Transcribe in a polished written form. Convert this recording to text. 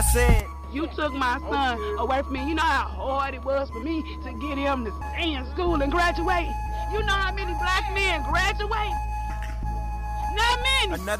said, you took my son away from me. You know how hard it was for me to get him to stay in school and graduate? You know how many black men graduate? Not many.